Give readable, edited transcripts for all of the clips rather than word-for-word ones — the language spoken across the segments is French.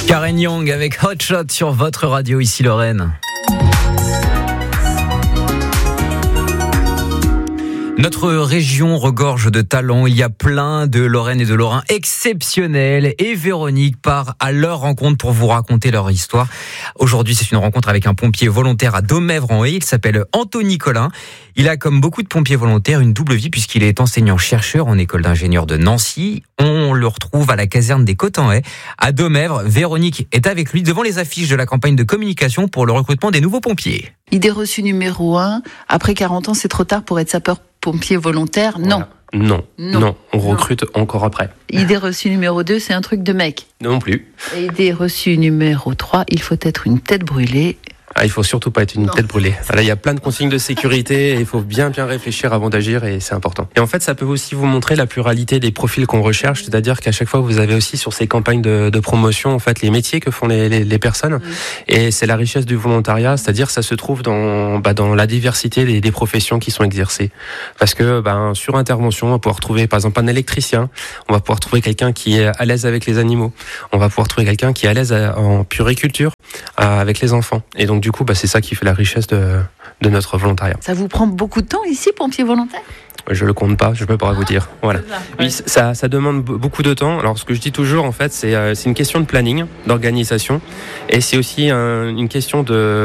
Karen Young avec Hot Shot sur votre radio, ici Lorraine. Notre région regorge de talents. Il y a plein de Lorraines et de Lorrains exceptionnels. Et Véronique part à leur rencontre pour vous raconter leur histoire. Aujourd'hui, c'est une rencontre avec un pompier volontaire à Domèvre-en-Haye. Il s'appelle Anthony Collin. Il a, comme beaucoup de pompiers volontaires, une double vie puisqu'il est enseignant-chercheur en école d'ingénieur de Nancy. On le retrouve à la caserne des Côtes-en-Haye, à Domèvre. Véronique est avec lui devant les affiches de la campagne de communication pour le recrutement des nouveaux pompiers. Idée reçue numéro 1. Après 40 ans, c'est trop tard pour être sapeur-pompier volontaire. Non. Voilà. Non, on recrute encore après. Idée reçue numéro 2, c'est un truc de mec. Non plus. Et idée reçue numéro 3, il faut être une tête brûlée. Il faut surtout pas être une tête brûlée. Là, il y a plein de consignes de sécurité et il faut bien réfléchir avant d'agir et c'est important. Et en fait, ça peut aussi vous montrer la pluralité des profils qu'on recherche, c'est-à-dire qu'à chaque fois, vous avez aussi sur ces campagnes de promotion, en fait, les métiers que font les personnes. Et c'est la richesse du volontariat, c'est-à-dire ça se trouve dans la diversité des professions qui sont exercées. Parce que sur intervention, on va pouvoir trouver par exemple un électricien, on va pouvoir trouver quelqu'un qui est à l'aise avec les animaux, on va pouvoir trouver quelqu'un qui est à l'aise en puériculture avec les enfants. Et donc du coup, c'est ça qui fait la richesse de notre volontariat. Ça vous prend beaucoup de temps ici, pompier volontaire ? Je le compte pas, je peux pas vous dire. Voilà. Oui, ça demande beaucoup de temps. Alors, ce que je dis toujours, en fait, c'est une question de planning, d'organisation, et c'est aussi une question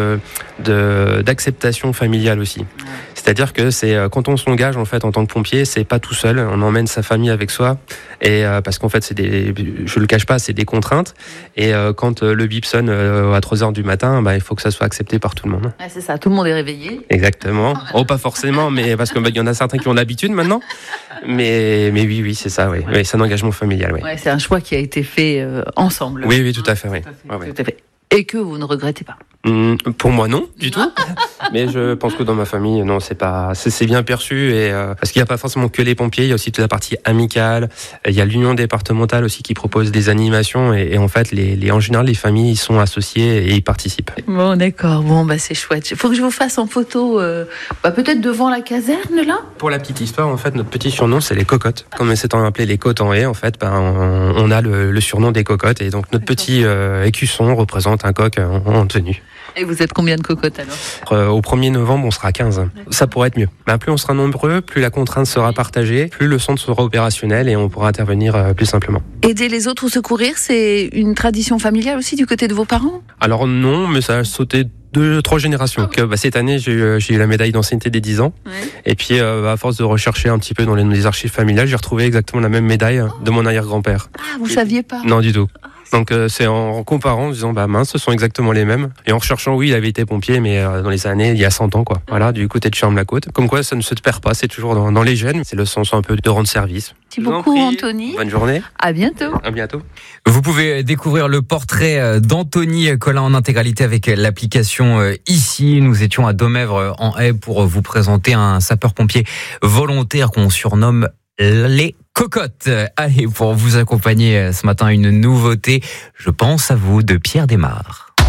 d'acceptation familiale aussi. C'est-à-dire que c'est quand on s'engage en fait en tant que pompier, c'est pas tout seul. On emmène sa famille avec soi, et parce qu'en fait, je le cache pas, c'est des contraintes. Et quand le bip sonne à 3h du matin, il faut que ça soit accepté par tout le monde. Ouais, c'est ça, tout le monde est réveillé. Exactement. Oh, pas forcément, mais parce que il y en a certains qui ont l'habitude maintenant. Mais oui, c'est ça, oui. Oui, c'est un engagement familial, oui. Ouais, c'est un choix qui a été fait ensemble. Oui, tout à fait, oui. Tout à fait. Et que vous ne regrettez pas. Pour moi, non, du tout. Mais je pense que dans ma famille, non, c'est bien perçu, et parce qu'il n'y a pas forcément que les pompiers, il y a aussi toute la partie amicale. Il y a l'union départementale aussi qui propose des animations, et en fait, en général, les familles, ils sont associées et ils participent. Bon, d'accord. Bon, c'est chouette. Il faut que je vous fasse en photo, peut-être devant la caserne, là. Pour la petite histoire, en fait, notre petit surnom, c'est les cocottes. Comme c'est appelé les Côtes-en-Haye, en fait, on a le surnom des cocottes, et donc notre petit écusson représente un coq en tenue. Et vous êtes combien de cocottes alors ? Au 1er novembre, on sera 15. Ça pourrait être mieux. Plus on sera nombreux, plus la contrainte sera partagée, plus le centre sera opérationnel et on pourra intervenir plus simplement. Aider les autres ou secourir, c'est une tradition familiale aussi du côté de vos parents ? Alors non, mais ça a sauté 2-3 générations. Cette année, j'ai eu la médaille d'ancienneté des 10 ans. Ouais. Et puis, à force de rechercher un petit peu dans les archives familiales, j'ai retrouvé exactement la même médaille de mon arrière-grand-père. Ah, vous saviez pas ? Non, du tout. Donc c'est en comparant, en disant mince, ce sont exactement les mêmes. Et en recherchant, oui, il avait été pompier, mais dans les années, il y a 100 ans, quoi. Voilà, du côté de Charmes-la-Côte. Comme quoi, ça ne se perd pas, c'est toujours dans les gènes. C'est le sens un peu de rendre service. Merci beaucoup, Anthony. Bonne journée. À bientôt. À bientôt. Vous pouvez découvrir le portrait d'Anthony Collin en intégralité avec l'application ici. Nous étions à Domèvre-en-Haye pour vous présenter un sapeur-pompier volontaire qu'on surnomme les cocottes. Allez, pour vous accompagner ce matin, une nouveauté, je pense à vous, de Pierre Desmar.